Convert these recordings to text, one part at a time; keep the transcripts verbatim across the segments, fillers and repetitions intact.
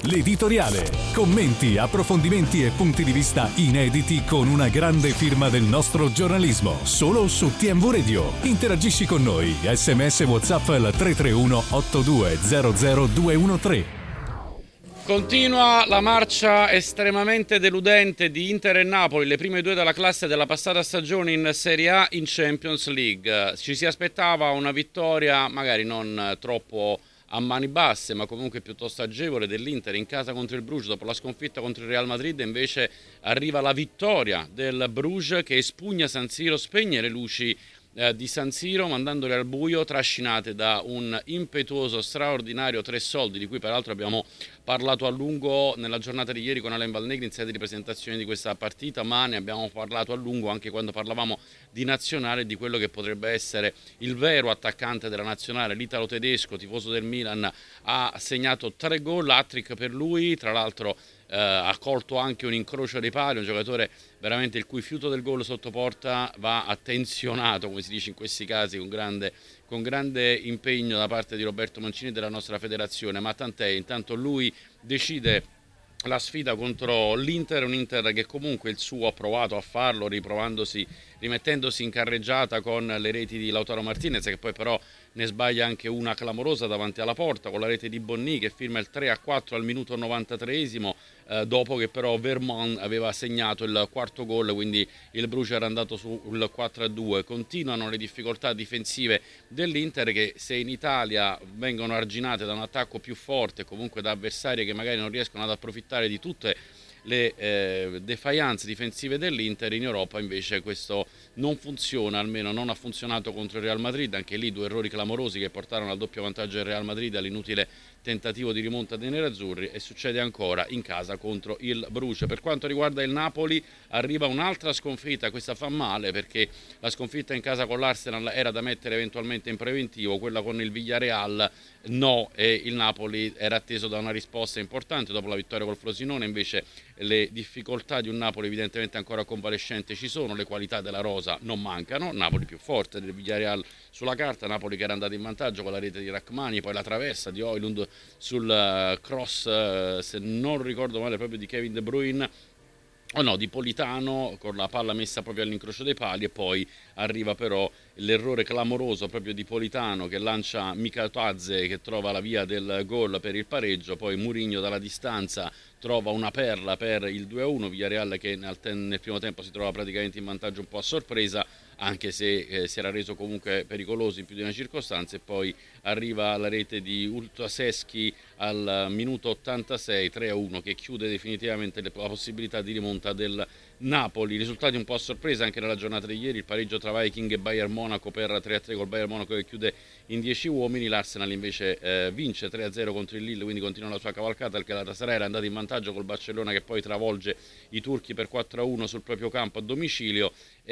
l'editoriale. Commenti, approfondimenti e punti di vista inediti con una grande firma del nostro giornalismo. Solo su T M V Radio. Interagisci con noi. S M S WhatsApp al tre tre uno otto due zero zero due uno tre. Continua la marcia estremamente deludente di Inter e Napoli, le prime due della classe della passata stagione in Serie A in Champions League. Ci si aspettava una vittoria magari non troppo a mani basse, ma comunque piuttosto agevole dell'Inter in casa contro il Bruges dopo la sconfitta contro il Real Madrid. Invece arriva la vittoria del Bruges che espugna San Siro, spegne le luci Eh, di San Siro mandandole al buio, trascinate da un impetuoso, straordinario tre soldi, di cui peraltro abbiamo parlato a lungo nella giornata di ieri con Alain Valnegri in sede di presentazione di questa partita, ma ne abbiamo parlato a lungo anche quando parlavamo di nazionale e di quello che potrebbe essere il vero attaccante della nazionale, l'italo tedesco, tifoso del Milan. Ha segnato tre gol, hat-trick per lui, tra l'altro Uh, ha colto anche un incrocio dei pali, un giocatore veramente il cui fiuto del gol sotto porta va attenzionato, come si dice in questi casi, con grande, con grande impegno da parte di Roberto Mancini e della nostra federazione. Ma tant'è, intanto lui decide la sfida contro l'Inter, un Inter che comunque il suo ha provato a farlo, riprovandosi, rimettendosi in carreggiata con le reti di Lautaro Martinez, che poi però ne sbaglia anche una clamorosa davanti alla porta con la rete di Bonni che firma il tre a quattro al minuto novantatreesimo, eh, dopo che però Vermont aveva segnato il quarto gol, quindi il Bruges era andato sul quattro a due. Continuano le difficoltà difensive dell'Inter, che se in Italia vengono arginate da un attacco più forte, comunque da avversari che magari non riescono ad approfittare di tutte le eh, defianze difensive dell'Inter, in Europa invece questo non funziona, almeno non ha funzionato contro il Real Madrid. Anche lì due errori clamorosi che portarono al doppio vantaggio del Real Madrid, all'inutile tentativo di rimonta dei nerazzurri, e succede ancora in casa contro il Bruges. Per quanto riguarda il Napoli, arriva un'altra sconfitta, questa fa male perché la sconfitta in casa con l'Arsenal era da mettere eventualmente in preventivo, quella con il Villarreal no, e il Napoli era atteso da una risposta importante dopo la vittoria col Frosinone. Invece le difficoltà di un Napoli evidentemente ancora convalescente ci sono, le qualità della rosa non mancano. Napoli più forte del Villarreal sulla carta, Napoli che era andato in vantaggio con la rete di Rachmani, poi la traversa di Højlund sul cross, se non ricordo male proprio di Kevin De Bruyne, o oh no, di Politano, con la palla messa proprio all'incrocio dei pali, e poi arriva però l'errore clamoroso proprio di Politano che lancia Mikatadze, che trova la via del gol per il pareggio. Poi Mourinho dalla distanza trova una perla per il due a uno, Villarreal che nel, nel primo tempo si trova praticamente in vantaggio un po' a sorpresa, anche se eh, si era reso comunque pericoloso in più di una circostanza. E poi arriva la rete di Ultaseschi al minuto ottantasei, tre a uno, che chiude definitivamente la possibilità di rimonta del Napoli. Risultati un po' a sorpresa anche nella giornata di ieri, il pareggio tra Viking e Bayern Monaco per tre a tre col Bayern Monaco che chiude in dieci uomini. L'Arsenal invece eh, vince tre a zero contro il Lille, quindi continua la sua cavalcata. Il Galatasaray era andato in vantaggio col Barcellona che poi travolge i turchi per quattro a uno sul proprio campo a domicilio.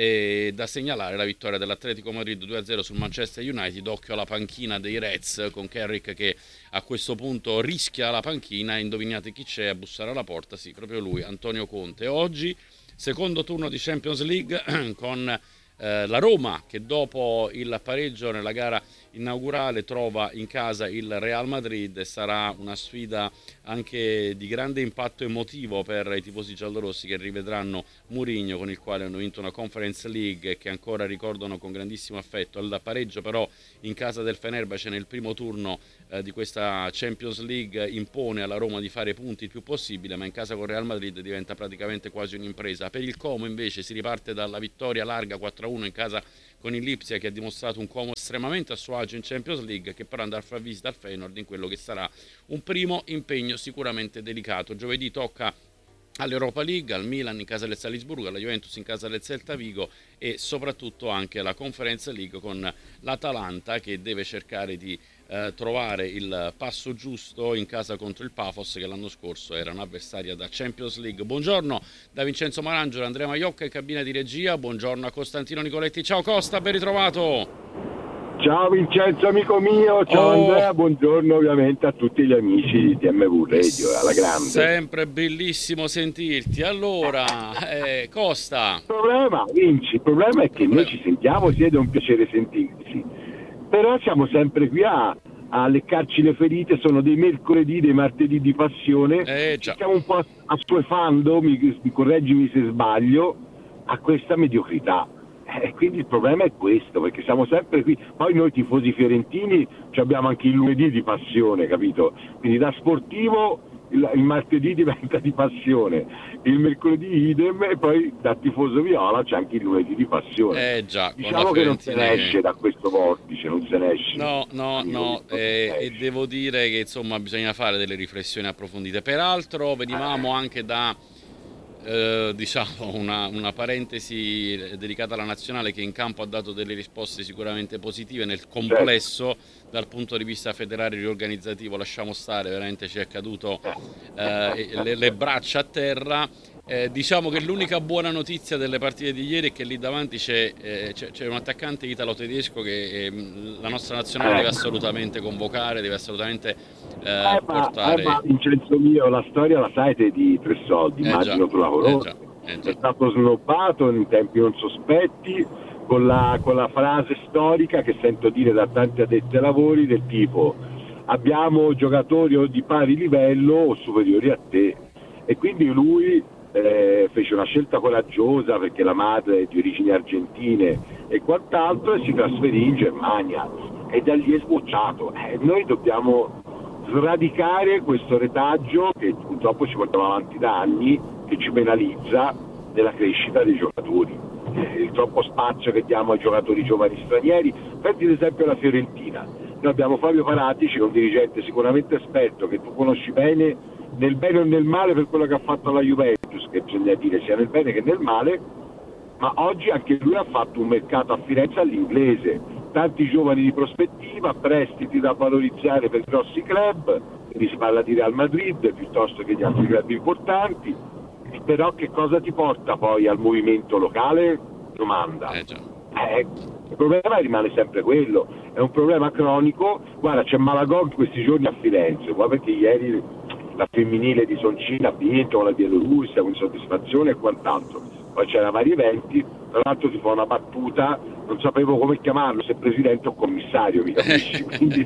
E da segnalare la vittoria dell'Atletico Madrid due a zero sul Manchester United. Occhio alla panchina dei Reds con Carrick che a questo punto rischia la panchina. Indovinate chi c'è a bussare alla porta? Sì, proprio lui, Antonio Conte. Oggi secondo turno di Champions League con eh, la Roma che dopo il pareggio nella gara inaugurale trova in casa il Real Madrid. Sarà una sfida anche di grande impatto emotivo per i tifosi giallorossi che rivedranno Mourinho, con il quale hanno vinto una Conference League e che ancora ricordano con grandissimo affetto. Il pareggio però in casa del Fenerbahce nel primo turno eh, di questa Champions League impone alla Roma di fare punti il più possibile, ma in casa con Real Madrid diventa praticamente quasi un'impresa. Per il Como invece si riparte dalla vittoria larga quattro a uno in casa con il Lipsia, che ha dimostrato un Como estremamente a suo agio in Champions League, che però andrà a far visita al Feyenoord in quello che sarà un primo impegno sicuramente delicato. Giovedì tocca all'Europa League, al Milan in casa del Salisburgo, alla Juventus in casa del Celta Vigo e soprattutto anche alla Conference League con l'Atalanta che deve cercare di eh, trovare il passo giusto in casa contro il Pafos, che l'anno scorso era un'avversaria da Champions League. Buongiorno da Vincenzo Marangelo, Andrea Maiocca in cabina di regia. Buongiorno a Costantino Nicoletti. Ciao Costa, ben ritrovato. Ciao Vincenzo amico mio, ciao oh. Andrea, buongiorno ovviamente a tutti gli amici di T M V Radio, alla grande. Sempre bellissimo sentirti. Allora, eh, Costa. Il problema, Vinci, il problema è che noi ci sentiamo, sì, ed è un piacere sentirci, però siamo sempre qui a, a leccarci le ferite, sono dei mercoledì, dei martedì di passione, Eh, ci già. stiamo un po' assuefando, mi, mi correggimi se sbaglio, a questa mediocrità. E eh, quindi il problema è questo, perché siamo sempre qui. Poi noi tifosi fiorentini ci abbiamo anche il lunedì di passione, capito? Quindi da sportivo il, il martedì diventa di passione, il mercoledì idem, e poi da tifoso viola c'è anche il lunedì di passione. Eh già, con la Diciamo che non se ne Fiorentina esce che- da questo vortice, non se ne esce. No, no, Amico no, mio, non se eh, ne e esce. devo dire che insomma bisogna fare delle riflessioni approfondite. Peraltro venivamo anche da eh, diciamo una, una parentesi dedicata alla nazionale che in campo ha dato delle risposte sicuramente positive nel complesso. Dal punto di vista federale riorganizzativo lasciamo stare, veramente ci è caduto eh, le, le braccia a terra. Eh, diciamo che l'unica buona notizia delle partite di ieri è che lì davanti c'è, eh, c'è, c'è un attaccante italo-tedesco che eh, la nostra nazionale deve assolutamente convocare, deve assolutamente eh, Eh, ma, portare. eh, ma Vincenzo mio, la storia la sai te di Tre Soldi, Eh, immagino già, tu la eh, conosci. già, eh, È già. stato snobbato in tempi non sospetti con la, con la frase storica che sento dire da tanti addetti ai lavori del tipo: abbiamo giocatori o di pari livello o superiori a te. E quindi lui eh, fece una scelta coraggiosa, perché la madre è di origini argentine e quant'altro, e si trasferì in Germania e da lì è sbocciato. Eh, noi dobbiamo sradicare questo retaggio che purtroppo ci portiamo avanti da anni, che ci penalizza nella crescita dei giocatori. Eh, il troppo spazio che diamo ai giocatori giovani stranieri. Prendi l'esempio la Fiorentina. Noi abbiamo Fabio Paratici, un dirigente sicuramente esperto, che tu conosci bene, nel bene o nel male, per quello che ha fatto alla Juventus, che bisogna dire sia nel bene che nel male, ma oggi anche lui ha fatto un mercato a Firenze all'inglese, tanti giovani di prospettiva, prestiti da valorizzare per grossi club, quindi si parla di Real Madrid piuttosto che di altri club importanti. Però che cosa ti porta poi al movimento locale? Domanda. Eh, già. Eh, il problema rimane sempre quello, è un problema cronico. Guarda, c'è Malagog questi giorni a Firenze, poi perché ieri la femminile di Soncina ha vinto con la Bielorussia, con soddisfazione e quant'altro. Poi c'era vari eventi, tra l'altro si fa una battuta, non sapevo come chiamarlo, se presidente o commissario, mi capisci? Quindi...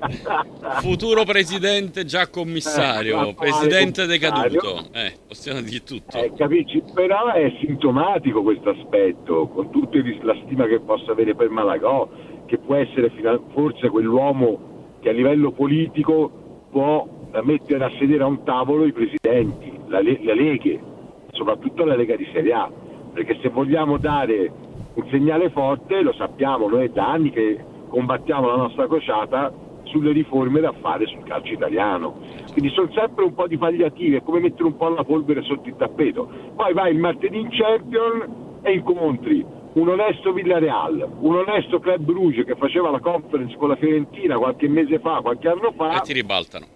Futuro presidente già commissario, Eh, presidente commissario. decaduto, eh, possiamo dire tutto. Eh, capisci? Però è sintomatico questo aspetto, con tutta la stima che possa avere per Malagò, che può essere fina- forse quell'uomo che a livello politico può mettere a sedere a un tavolo i presidenti, la le, le leghe, soprattutto la Lega di Serie A, perché se vogliamo dare un segnale forte, lo sappiamo, noi è da anni che combattiamo la nostra crociata sulle riforme da fare sul calcio italiano, quindi sono sempre un po' di palliativi, è come mettere un po' la polvere sotto il tappeto. Poi vai il martedì in Champions e incontri un onesto Villarreal, un onesto Club Brugge che faceva la conference con la Fiorentina qualche mese fa, qualche anno fa, E ti ribaltano.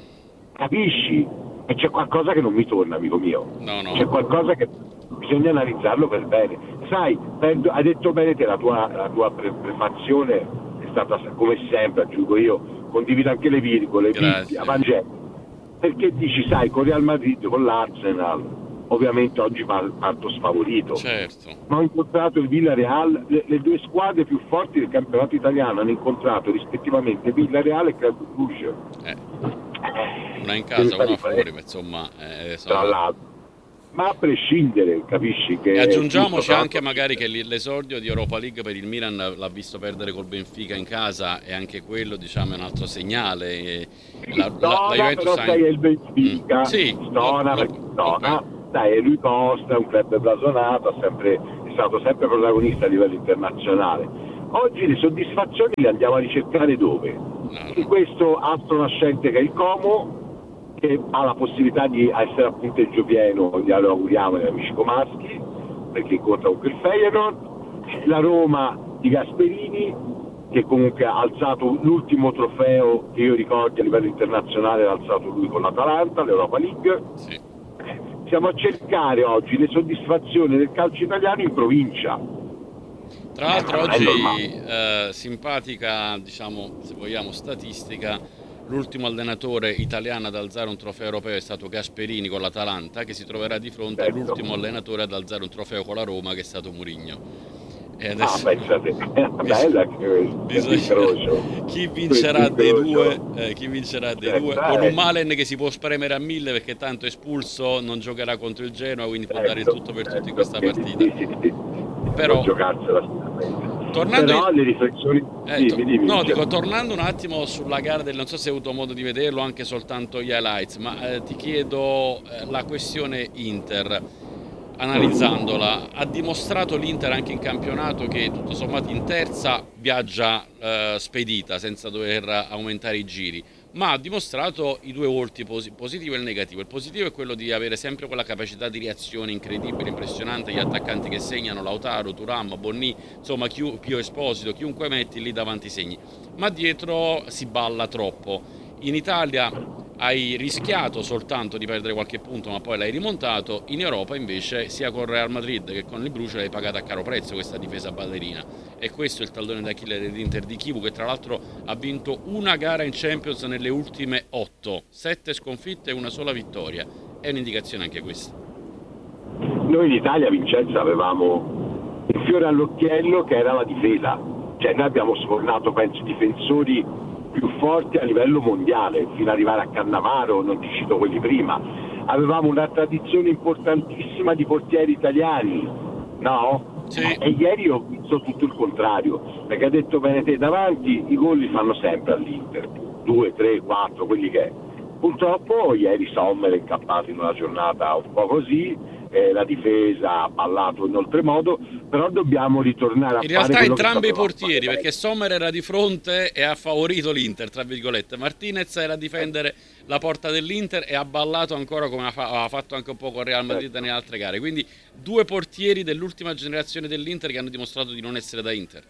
capisci? E c'è qualcosa che non mi torna, amico mio. No, no. C'è qualcosa che bisogna analizzarlo per bene. Sai, penso- hai detto bene te, la tua, la tua pre- prefazione è stata come sempre, aggiungo io, condivido anche le virgole, Grazie. Vitti, Evangeli. Perché dici, sai, con Real Madrid, con l'Arsenal, ovviamente oggi par- parto sfavorito. Certo. Ma ho incontrato il Villarreal, le, le due squadre più forti del campionato italiano hanno incontrato rispettivamente Villarreal e Club Brugge. Eh, una in Deve casa, fare una i fuori, paesi, ma insomma, eh, tra sono- l'altro. Ma a prescindere, capisci che... E aggiungiamoci tutto, anche tra l'altro, magari che l- l'esordio di Europa League per il Milan l'ha visto perdere col Benfica in casa, e anche quello, diciamo, è un altro segnale. E la, la, la Stona, Juventus però ha- sai, è il Benfica, Mm, sì, Stona, no, perché no, Stona, ok. dai, è lui Costa, è un club blasonato, ha sempre, è stato sempre protagonista a livello internazionale. Oggi le soddisfazioni le andiamo a ricercare dove? No, In no. questo altro nascente che è il Como, che ha la possibilità di essere a punteggio pieno, glielo auguriamo agli amici comaschi, perché incontra comunque il Feyenoord, la Roma di Gasperini, che comunque ha alzato l'ultimo trofeo che io ricordi a livello internazionale, l'ha alzato lui con l'Atalanta, l'Europa League. Sì. Siamo a cercare oggi le soddisfazioni del calcio italiano in provincia. Tra l'altro Non è oggi normale. eh, simpatica, diciamo, se vogliamo, statistica, l'ultimo allenatore italiano ad alzare un trofeo europeo è stato Gasperini con l'Atalanta, che si troverà di fronte Certo. all'ultimo allenatore ad alzare un trofeo con la Roma, che è stato Mourinho. E adesso ah, pensate, è bella che bisogna... chi vincerà dei due, eh, chi vincerà dei eh, due con un Malen che si può spremere a mille perché tanto espulso, non giocherà contro il Genoa, quindi può dare il tutto per tutti in questa partita. Sì, sì, sì. Però tornando Però in... le riflessioni eh, sì, to... mi dimmi, no, dico, tornando un attimo sulla gara del, non so se hai avuto modo di vederlo, anche soltanto gli highlights, ma eh, ti chiedo eh, la questione Inter. Analizzandola, ha dimostrato l'Inter anche in campionato che tutto sommato in terza viaggia eh, spedita senza dover aumentare i giri, ma ha dimostrato i due volti, pos- positivo e il negativo. Il positivo è quello di avere sempre quella capacità di reazione incredibile, impressionante, gli attaccanti che segnano, Lautaro, Thuram, Bonni, insomma chi- Pio Esposito, chiunque metti lì davanti segni, ma dietro si balla troppo. In Italia hai rischiato soltanto di perdere qualche punto, ma poi l'hai rimontato. In Europa invece sia con Real Madrid che con il Bruce l'hai pagata a caro prezzo questa difesa ballerina, e questo è il tallone d'Achille dell'Inter di Chivu, che tra l'altro ha vinto una gara in Champions nelle ultime otto, sette sconfitte e una sola vittoria. È un'indicazione anche questa. Noi in Italia, Vincenzo, avevamo un fiore all'occhiello che era la difesa, cioè noi abbiamo sfornato penso difensori più forti a livello mondiale, fino ad arrivare a Cannavaro, non ti cito quelli prima. Avevamo una tradizione importantissima di portieri italiani, no? Sì. E ieri ho visto tutto il contrario, perché ha detto bene te, davanti i gol li fanno sempre all'Inter, due, tre, quattro, quelli che è. Purtroppo ieri Sommer è incappato in una giornata un po' così, eh, la difesa ha ballato in oltremodo, però dobbiamo ritornare a in fare realtà entrambi i portieri, fare. Perché Sommer era di fronte e ha favorito l'Inter, tra virgolette, Martinez era a difendere la porta dell'Inter e ha ballato ancora come ha fatto anche un po' con Real Madrid nelle altre gare, quindi due portieri dell'ultima generazione dell'Inter che hanno dimostrato di non essere da Inter.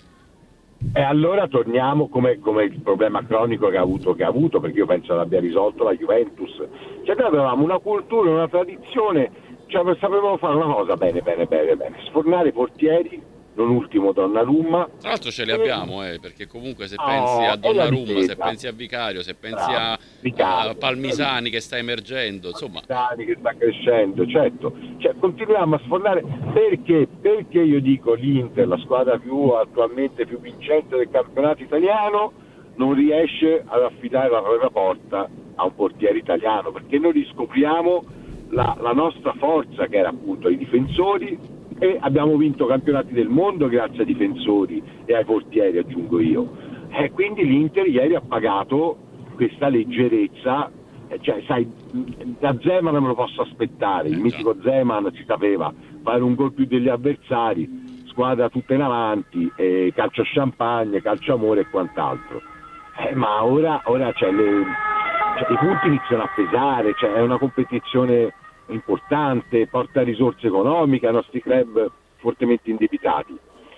E allora torniamo come, come il problema cronico che ha avuto, che ha avuto, perché io penso l'abbia risolto la Juventus. Cioè noi avevamo una cultura, una tradizione, cioè sapevamo fare una cosa bene, bene, bene, bene, sfornare i portieri, non ultimo Donnarumma. Tra l'altro ce li abbiamo, eh, perché comunque se pensi oh, a Donnarumma, se pensi a Vicario, se pensi Bravo, a, Vicario, a Palmisani che sta emergendo, insomma. Palmisani che sta crescendo, certo. Cioè continuiamo a sfornare, perché? Perché io dico l'Inter, la squadra più attualmente più vincente del campionato italiano, non riesce ad affidare la propria porta a un portiere italiano, perché noi riscopriamo la, la nostra forza, che era appunto i difensori, e abbiamo vinto campionati del mondo grazie ai difensori e ai portieri, aggiungo io. E quindi l'Inter ieri ha pagato questa leggerezza, cioè sai, da Zeman me lo posso aspettare, il mitico Zeman si sapeva fare un gol più degli avversari, squadra tutta in avanti, eh, calcio champagne, calcio amore e quant'altro. Eh, ma ora, ora cioè, le, cioè, i punti iniziano a pesare, cioè, è una competizione importante, porta risorse economiche ai nostri club fortemente indebitati.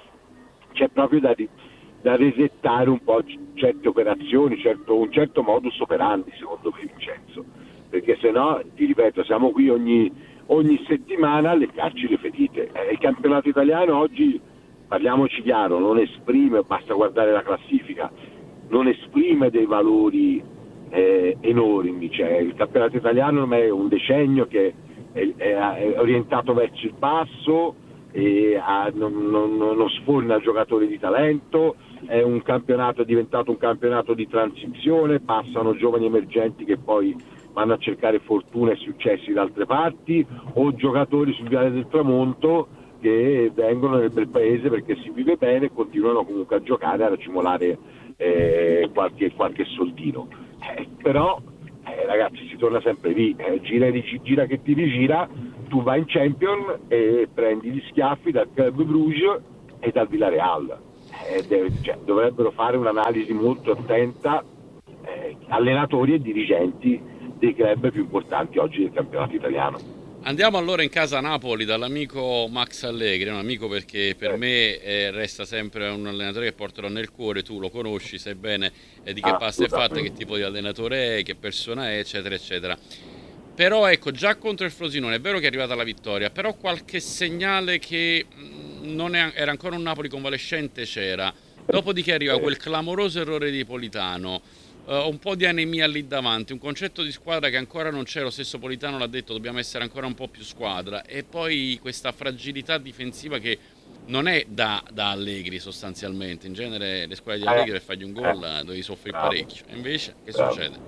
C'è proprio da, da resettare un po' certe operazioni, certo, un certo modus operandi, secondo me, Vincenzo, perché se no, ti ripeto, siamo qui ogni, ogni settimana a leccarci le fetite. Eh, il campionato italiano oggi, parliamoci chiaro, non esprime, basta guardare la classifica, non esprime dei valori Eh, enormi, cioè, il campionato italiano è un decennio che è, è, è orientato verso il basso e ha, non, non, non sforna giocatori di talento, è un campionato, è diventato un campionato di transizione, passano giovani emergenti che poi vanno a cercare fortuna e successi da altre parti, o giocatori sul viale del tramonto che vengono nel bel paese perché si vive bene e continuano comunque a giocare, a racimolare eh, qualche, qualche soldino. Eh, però eh, ragazzi, si torna sempre lì, eh, gira, gira che ti rigira, tu vai in Champions e prendi gli schiaffi dal Club Bruges e dal Villarreal. Eh, deve, cioè, dovrebbero fare un'analisi molto attenta eh, allenatori e dirigenti dei club più importanti oggi del campionato italiano. Andiamo allora in casa Napoli dall'amico Max Allegri, un amico perché per me eh, resta sempre un allenatore che porterò nel cuore, tu lo conosci, sai bene eh, di che ah, pasta è fatta, che tipo di allenatore è, che persona è, eccetera, eccetera. Però ecco, già contro il Frosinone è vero che è arrivata la vittoria, però qualche segnale che non è, era ancora un Napoli convalescente c'era. Dopodiché arriva quel clamoroso errore di Politano. Uh, un po' di anemia lì davanti, un concetto di squadra che ancora non c'è, lo stesso Politano l'ha detto, dobbiamo essere ancora un po' più squadra, e poi questa fragilità difensiva che non è da, da Allegri sostanzialmente. In genere le squadre di Allegri per fargli un gol eh. devi soffrire parecchio. E invece che Bravo. succede?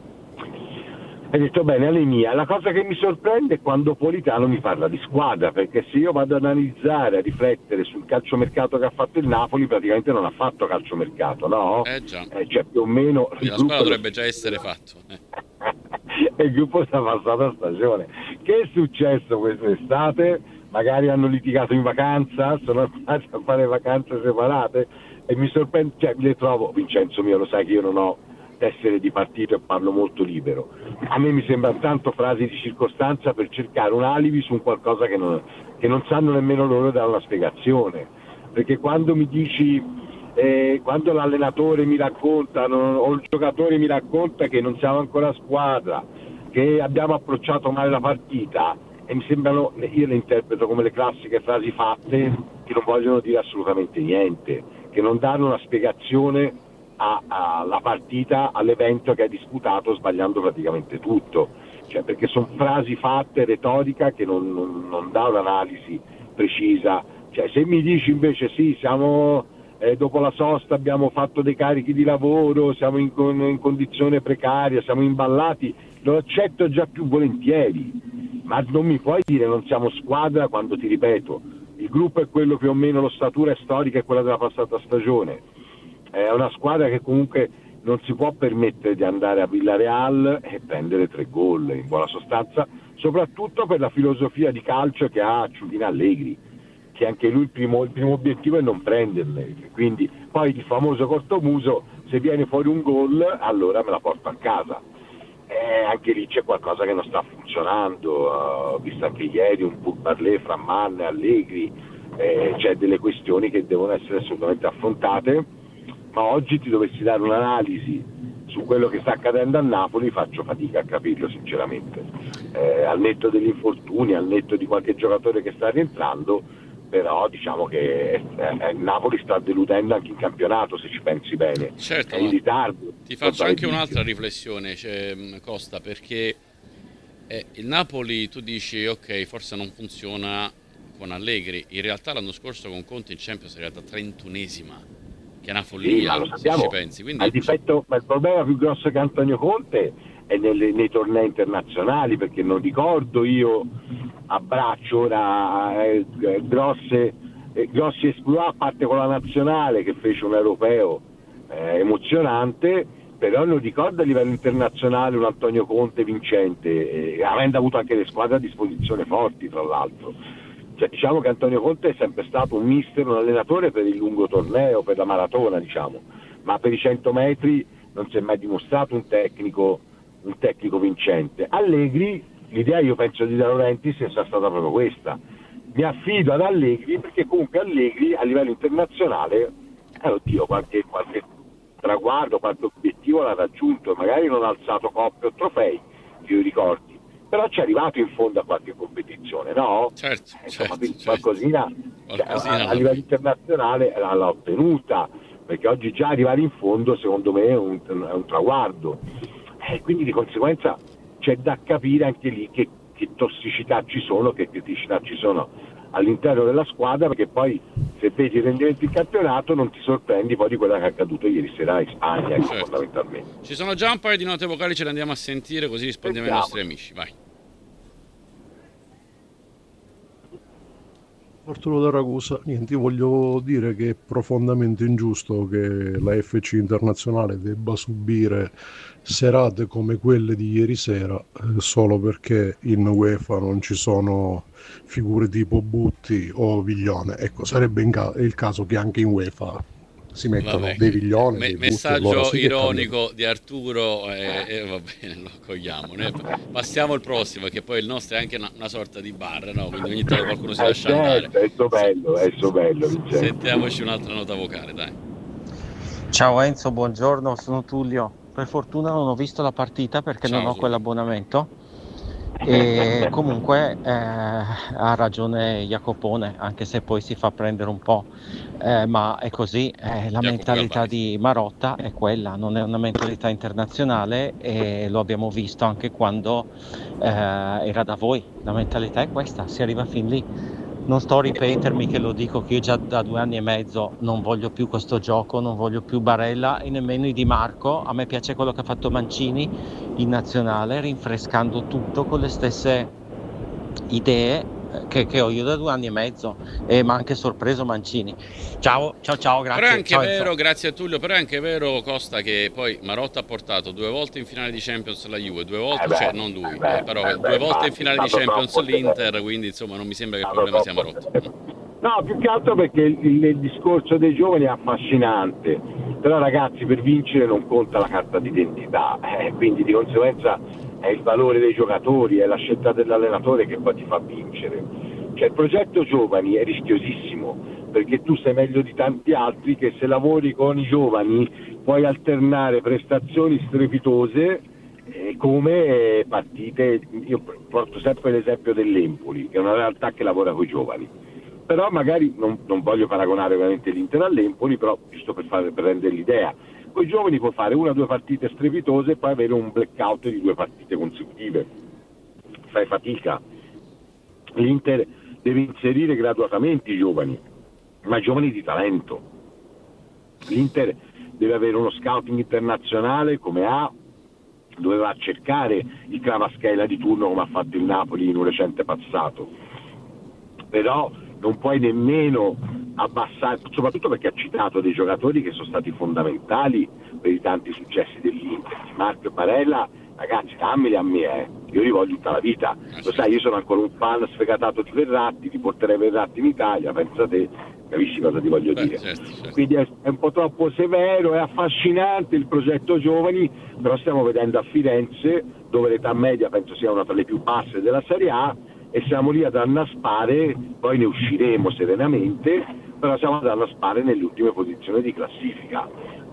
Hai detto bene, Alemia. La cosa che mi sorprende è quando Politano mi parla di squadra, perché se io vado ad analizzare, a riflettere sul calciomercato che ha fatto il Napoli, praticamente non ha fatto calciomercato, no? Eh già. Eh, cioè più o meno... Quindi la squadra dovrebbe già essere fatto. Eh. Il gruppo sta passata stagione. Che è successo quest'estate? Magari hanno litigato in vacanza, sono andati a fare vacanze separate e mi sorprende, cioè le trovo, Vincenzo mio, lo sai che io non ho essere di partito e parlo molto libero. A me mi sembrano tanto frasi di circostanza per cercare un alibi su un qualcosa che non, che non sanno nemmeno loro dare una spiegazione. Perché quando mi dici, eh, quando l'allenatore mi racconta non, o il giocatore mi racconta che non siamo ancora squadra, che abbiamo approcciato male la partita, e mi sembrano, io le interpreto come le classiche frasi fatte che non vogliono dire assolutamente niente, che non danno una spiegazione alla partita, all'evento che ha disputato, sbagliando praticamente tutto, cioè perché sono frasi fatte, retorica che non, non, non dà un'analisi precisa. Cioè se mi dici invece sì, siamo eh, dopo la sosta abbiamo fatto dei carichi di lavoro, siamo in, in condizione precaria, siamo imballati, lo accetto già più volentieri, ma non mi puoi dire non siamo squadra quando, ti ripeto, il gruppo è quello più o meno, l'ossatura storica è quella della passata stagione. È una squadra che comunque non si può permettere di andare a Villareal e prendere tre gol, in buona sostanza, soprattutto per la filosofia di calcio che ha Giulino Allegri, che anche lui il primo, il primo obiettivo è non prenderle, quindi poi il famoso cortomuso, se viene fuori un gol allora me la porto a casa. Eh, anche lì c'è qualcosa che non sta funzionando, ho uh, visto anche ieri un pur parler fra Mann e Allegri, eh, c'è delle questioni che devono essere assolutamente affrontate. Ma oggi ti dovessi dare un'analisi su quello che sta accadendo a Napoli, faccio fatica a capirlo sinceramente, eh, al netto degli infortuni, al netto di qualche giocatore che sta rientrando, però diciamo che eh, Napoli sta deludendo anche in campionato, se ci pensi bene. Certo, è in ritardo. Ti faccio anche un'altra riflessione, cioè, Costa, perché eh, il Napoli tu dici ok, forse non funziona con Allegri, in realtà l'anno scorso con Conte in Champions è arrivata trentunesima, che è una follia, sì, se ci pensi. Quindi... il difetto, ma il problema più grosso che Antonio Conte è nelle, nei tornei internazionali, perché non ricordo io a braccio ora eh, grosse, eh, grossi esploit, a parte con la nazionale che fece un europeo eh, emozionante, però non ricordo a livello internazionale un Antonio Conte vincente, eh, avendo avuto anche le squadre a disposizione forti tra l'altro. Cioè, diciamo che Antonio Conte è sempre stato un mister, un allenatore per il lungo torneo, per la maratona, diciamo, ma per i cento metri non si è mai dimostrato un tecnico, un tecnico vincente. Allegri, l'idea io penso di De Laurentiis sia stata proprio questa. Mi affido ad Allegri perché comunque Allegri a livello internazionale, eh, oddio, qualche, qualche traguardo, qualche obiettivo l'ha raggiunto, magari non ha alzato coppe o trofei, che io ricordi, però ci è arrivato in fondo a qualche competizione, no? Certo, Insomma, certo, qualcosina, certo. Qualcosina cioè, a, a livello internazionale l'ha ottenuta, perché oggi già arrivare in fondo secondo me è un, è un traguardo, e eh, quindi di conseguenza c'è da capire anche lì che, che tossicità ci sono, che criticità ci sono all'interno della squadra, perché poi se vedi i rendimenti in campionato non ti sorprendi poi di quello che è accaduto ieri sera in Spagna, ecco, certo. Fondamentalmente. Ci sono già un paio di note vocali, ce le andiamo a sentire così rispondiamo Sentiamo. ai nostri amici, vai. Arturo da Ragusa, niente, io voglio dire che è profondamente ingiusto che la F C Internazionale debba subire serate come quelle di ieri sera eh, solo perché in UEFA non ci sono figure tipo Butti o Viglione. Ecco, sarebbe in ca- il caso che anche in UEFA si mettano Vabbè, dei Viglioni, me- dei messaggio Butti, allora sì ironico di Arturo e eh, eh, va bene, lo accogliamo. Noi passiamo al prossimo, che poi il nostro è anche una, una sorta di bar, no? Quindi ogni tanto qualcuno si lascia andare. È so bello, è so bello. Sentiamoci un'altra nota vocale, dai. Ciao Enzo, buongiorno, sono Tullio. Per fortuna non ho visto la partita perché Ciao, non ho quell'abbonamento. E comunque eh, ha ragione Jacopone, anche se poi si fa prendere un po', eh, ma è così, eh, la Jacopo mentalità Galvani. Di Marotta è quella, non è una mentalità internazionale e lo abbiamo visto anche quando eh, era da voi, la mentalità è questa, si arriva fin lì, non sto a ripetermi che lo dico che io già da due anni e mezzo non voglio più questo gioco, non voglio più Barella e nemmeno i Di Marco. A me piace quello che ha fatto Mancini in nazionale, rinfrescando tutto con le stesse idee che, che ho io da due anni e mezzo, e mi ha anche sorpreso Mancini. Ciao, ciao, ciao, grazie. Però è anche ciao, vero, Enzo. grazie a Tullio, però è anche vero, Costa, che poi Marotta ha portato due volte in finale di Champions la Juve, due volte, Eh beh, cioè non lui, eh beh, eh, però eh due beh, volte in infatti, finale di stato Champions troppo l'Inter, severo. quindi insomma non mi sembra che il Stato problema sia troppo Marotta. severo. No, più che altro perché il, il, il discorso dei giovani è affascinante, però ragazzi, per vincere non conta la carta d'identità, eh, quindi di conseguenza è il valore dei giocatori, è la scelta dell'allenatore che poi ti fa vincere. Cioè il progetto giovani è rischiosissimo, perché tu sei meglio di tanti altri che se lavori con i giovani puoi alternare prestazioni strepitose eh, come partite. Io porto sempre l'esempio dell'Empoli, che è una realtà che lavora con i giovani, però magari non, non voglio paragonare ovviamente l'Inter all'Empoli, però giusto per, fare, per rendere l'idea, con i giovani puoi fare una o due partite strepitose e poi avere un blackout di due partite consecutive, fai fatica. L'Inter deve inserire graduatamente i giovani, ma i giovani di talento. L'Inter deve avere uno scouting internazionale come ha, doveva cercare il Kvaratskhelia di turno come ha fatto il Napoli in un recente passato, però non puoi nemmeno abbassare, soprattutto perché ha citato dei giocatori che sono stati fondamentali per i tanti successi dell'Inter. Marco e Barella, ragazzi, dammeli a me, eh. Io li voglio tutta la vita, lo sai, io sono ancora un fan sfegatato di Verratti, ti porterei Verratti in Italia, pensa te, capisci cosa ti voglio Beh, dire? certo, certo. Quindi è, è un po' troppo severo, è affascinante il progetto giovani, però stiamo vedendo a Firenze, dove l'età media penso sia una tra le più basse della Serie A, e siamo lì ad annaspare, poi ne usciremo serenamente, però siamo ad annaspare nelle ultime posizioni di classifica.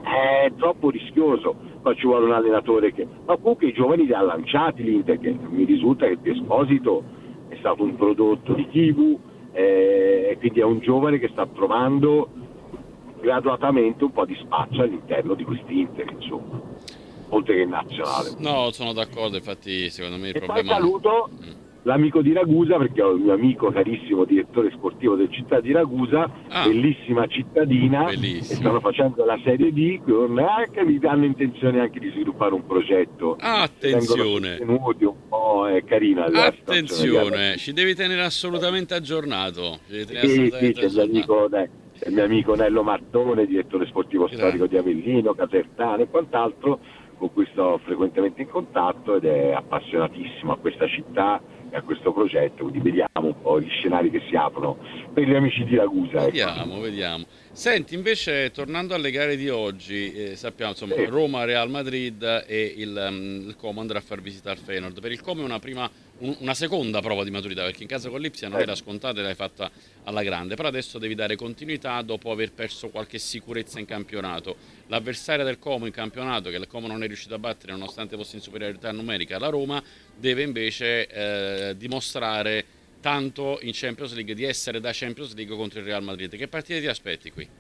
È troppo rischioso, poi ci vuole un allenatore che, ma comunque i giovani li ha lanciati l'Inter, che mi risulta che De Esposito è stato un prodotto di Kivu, eh, e quindi è un giovane che sta trovando graduatamente un po' di spazio all'interno di questi Inter, insomma, oltre che in nazionale. No, sono d'accordo, infatti secondo me il E problema... poi saluto Mm. l'amico di Ragusa, perché ho il mio amico carissimo direttore sportivo del Città di Ragusa, Ah, bellissima cittadina, bellissimo. e stanno facendo la Serie D, con anche mi danno intenzione anche di sviluppare un progetto. Attenzione. Vengono sostenuti un po', è carina la situazione. Attenzione, ci devi tenere assolutamente aggiornato. Ci devi tenere Sì, sì, assolutamente c'è il mio aggiornato. amico, dai, c'è il mio amico Nello Martone, direttore sportivo Grazie. storico di Avellino, Casertano e quant'altro, con cui sto frequentemente in contatto, ed è appassionatissimo a questa città e a questo progetto, quindi vediamo un po' gli scenari che si aprono per gli amici di Ragusa. Vediamo, ecco. vediamo. Senti, invece, tornando alle gare di oggi, eh, sappiamo insomma Sì. Roma, Real Madrid e il, um, il Como andrà a far visita al Feyenoord. Per il Como è una prima, un- una seconda prova di maturità, perché in casa con l'Ipsia non Eh. era scontata e l'hai fatta alla grande, però adesso devi dare continuità dopo aver perso qualche sicurezza in campionato. L'avversaria del Como in campionato, che il Como non è riuscito a battere nonostante fosse in superiorità numerica, la Roma, deve invece eh, dimostrare tanto in Champions League, di essere da Champions League contro il Real Madrid. Che partite ti aspetti qui?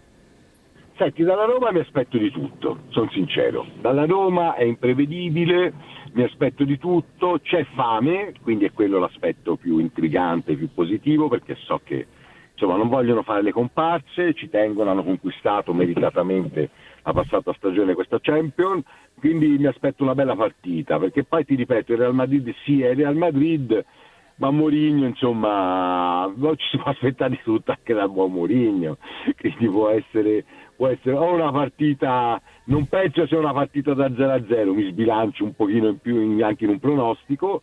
Senti, dalla Roma mi aspetto di tutto, sono sincero. Dalla Roma è imprevedibile, mi aspetto di tutto, c'è fame, quindi è quello l'aspetto più intrigante, più positivo, perché so che insomma non vogliono fare le comparse, ci tengono, hanno conquistato meritatamente la passata stagione questa Champions, quindi mi aspetto una bella partita, perché poi ti ripeto, il Real Madrid sì è il Real Madrid, ma Mourinho insomma ci si può aspettare di tutto anche dal buon Mourinho, quindi può essere, può essere o una partita, non penso sia una partita da zero a zero, mi sbilancio un pochino in più in, anche in un pronostico,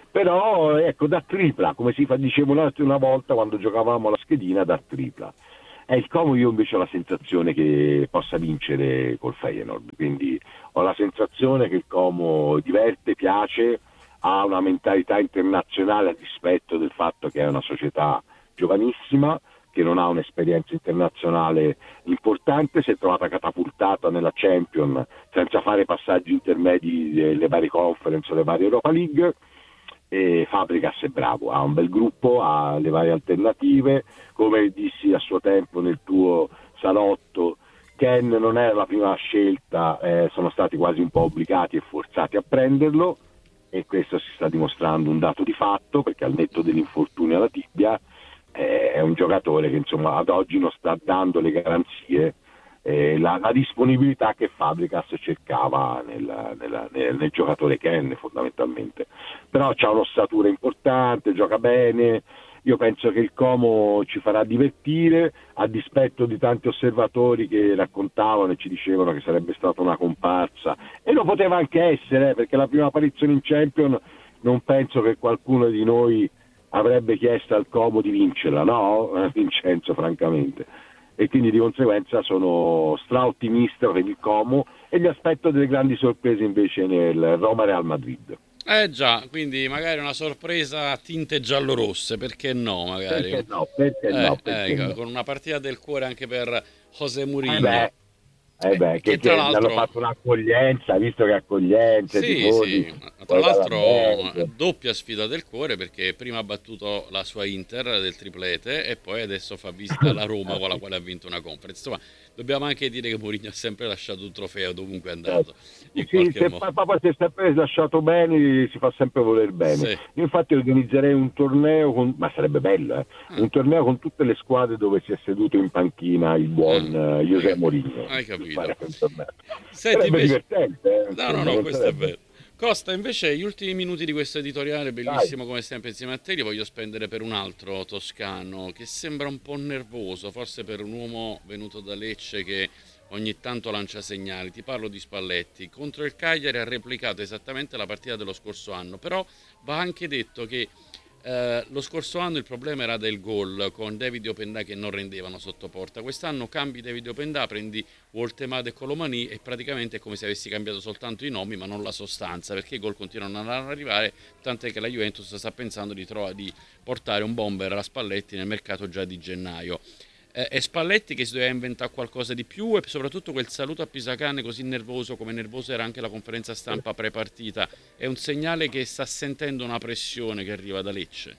però ecco, da tripla, come si fa, dicevo una volta quando giocavamo alla schedina, da tripla. E il Como io invece ho la sensazione che possa vincere col Feyenoord, quindi ho la sensazione che il Como diverte, piace, ha una mentalità internazionale a dispetto del fatto che è una società giovanissima, che non ha un'esperienza internazionale importante, si è trovata catapultata nella Champions senza fare passaggi intermedi delle varie conference o le varie Europa League, e Fabregas è bravo, ha un bel gruppo, ha le varie alternative, come dissi a suo tempo nel tuo salotto, Ken non era la prima scelta, eh, sono stati quasi un po' obbligati e forzati a prenderlo, e questo si sta dimostrando un dato di fatto, perché al netto dell'infortunio alla tibia è un giocatore che insomma ad oggi non sta dando le garanzie, eh, la, la disponibilità che Fabregas cercava nel, nel, nel, nel giocatore Ken fondamentalmente. Però c'ha un'ossatura importante, gioca bene. Io penso che il Como ci farà divertire, a dispetto di tanti osservatori che raccontavano e ci dicevano che sarebbe stata una comparsa, e lo poteva anche essere, perché la prima apparizione in Champions non penso che qualcuno di noi avrebbe chiesto al Como di vincerla, no? Vincenzo, francamente. E quindi di conseguenza sono straottimista per il Como e mi aspetto delle grandi sorprese invece nel Roma-Real Madrid. Eh già, quindi magari una sorpresa a tinte giallorosse, perché no magari? Perché no, perché eh, no, perché ecco, no. Con una partita del cuore anche per José Mourinho. Eh beh, eh beh, Eh, che, che tra che l'altro- hanno fatto un'accoglienza, visto che accoglienza, Sì, tifosi, sì, tra poi l'altro dall'ambiente. doppia sfida del cuore, perché prima ha battuto la sua Inter del triplete e poi adesso fa visita alla Roma con la quale ha vinto una conference. Insomma, dobbiamo anche dire che Mourinho ha sempre lasciato un trofeo dovunque è andato, in Sì, qualche se modo. papà si è sempre lasciato bene, si fa sempre voler bene. Sì. Io infatti organizzerei un torneo, con, ma sarebbe bello, eh? un torneo con tutte le squadre dove si è seduto in panchina il buon Ah, eh, José hai- Mourinho. hai capito. Farebbe un torneo. Senti, Sarebbe invece- divertente. eh, No, insomma, no, no, non questo è sarebbe- vero. Costa, invece, gli ultimi minuti di questo editoriale, bellissimo come sempre insieme a te, li voglio spendere per un altro toscano che sembra un po' nervoso, forse per un uomo venuto da Lecce che ogni tanto lancia segnali. Ti parlo di Spalletti. Contro il Cagliari ha replicato esattamente la partita dello scorso anno, però va anche detto che eh, lo scorso anno il problema era del gol, con David Opendà che non rendevano sotto porta. Quest'anno cambi David Opendà, prendi Woltemade e Colomani e praticamente è come se avessi cambiato soltanto i nomi ma non la sostanza, perché i gol continuano ad arrivare, tant'è che la Juventus sta pensando di, trovare, di portare un bomber a Spalletti nel mercato già di gennaio. Eh, è Spalletti che si doveva inventare qualcosa di più, e soprattutto quel saluto a Pisacane così nervoso, come nervosa era anche la conferenza stampa pre-partita, è un segnale che sta sentendo una pressione che arriva da Lecce.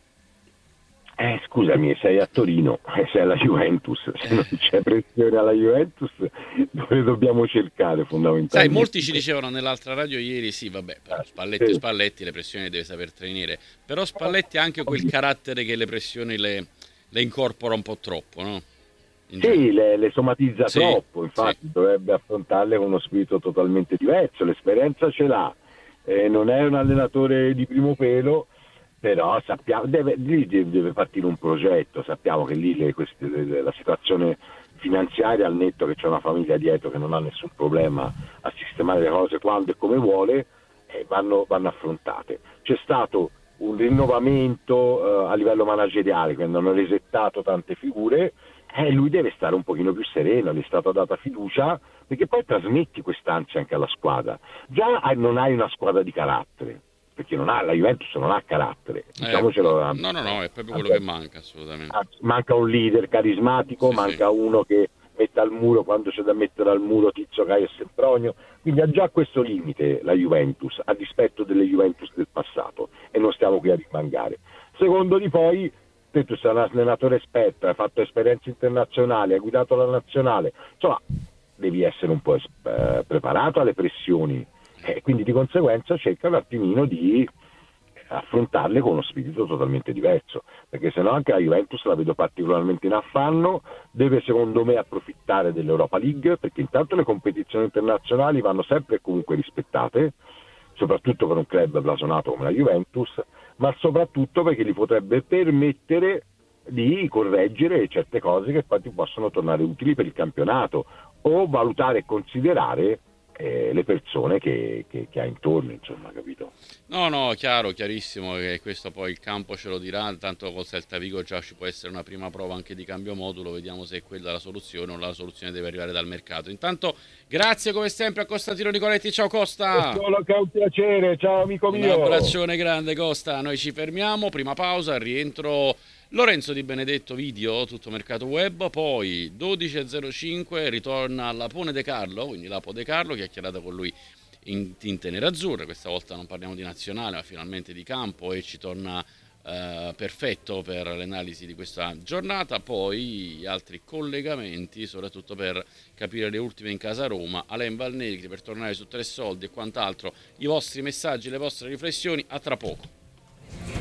Eh, scusami, sei a Torino, eh, sei alla Juventus, se non c'è pressione alla Juventus, dove dobbiamo cercare fondamentalmente? Sai, molti ci dicevano nell'altra radio ieri, sì, vabbè, però Spalletti Sì. Spalletti le pressioni deve saper tenere, però Spalletti ha anche quel carattere che le pressioni le, le incorpora un po' troppo, no? In genere. Sì, le, le somatizza Sì, troppo, infatti sì. dovrebbe affrontarle con uno spirito totalmente diverso, l'esperienza ce l'ha, eh, non è un allenatore di primo pelo, però sappiamo, deve, lì deve deve partire un progetto, sappiamo che lì le, queste, le- la situazione finanziaria, al netto che c'è una famiglia dietro che non ha nessun problema a sistemare le cose quando e come vuole, eh, vanno, vanno affrontate. C'è stato un rinnovamento eh, a livello manageriale, quindi hanno resettato tante figure, e lui deve stare un pochino più sereno, gli è stata data fiducia, perché poi trasmetti quest'ansia anche alla squadra. Già hai- non hai una squadra di carattere, perché non ha, la Juventus non ha carattere, diciamocelo. Eh, no, no, no, è proprio quello che manca, assolutamente. Ah, manca un leader carismatico, Sì, manca sì. uno che metta al muro quando c'è da mettere al muro Tizio, Caio e Sempronio, quindi ha già questo limite la Juventus, a dispetto delle Juventus del passato, e non stiamo qui a rimangare. Secondo di poi, te tu sei un allenatore esperto, hai fatto esperienze internazionali, hai guidato la nazionale, insomma devi essere un po' es- eh, preparato alle pressioni, e quindi di conseguenza cerca un attimino di affrontarle con uno spirito totalmente diverso, perché sennò anche la Juventus la vedo particolarmente in affanno, deve secondo me approfittare dell'Europa League, perché intanto le competizioni internazionali vanno sempre e comunque rispettate, soprattutto per un club blasonato come la Juventus, ma soprattutto perché gli potrebbe permettere di correggere certe cose che poi ti possono tornare utili per il campionato, o valutare e considerare eh, le persone che, che, che ha intorno, insomma, capito? No, no, chiaro, chiarissimo che questo poi il campo ce lo dirà, tanto col Celta Vigo già ci può essere una prima prova anche di cambio modulo, vediamo se è quella la soluzione o la soluzione deve arrivare dal mercato. Intanto grazie come sempre a Costantino Nicoletti, ciao Costa! È solo che è un piacere, ciao amico Un mio! abbraccione grande Costa, noi ci fermiamo, prima pausa, rientro Lorenzo Di Benedetto video, tutto mercato web, poi dodici e zero cinque ritorna Lapone De Carlo, quindi Lapo De Carlo, chiacchierata con lui in tinte nerazzurre, questa volta non parliamo di nazionale ma finalmente di campo, e ci torna eh, perfetto per l'analisi di questa giornata, poi altri collegamenti soprattutto per capire le ultime in casa Roma, Alain Valnegri per tornare su Tre Soldi e quant'altro, i vostri messaggi, le vostre riflessioni, a tra poco.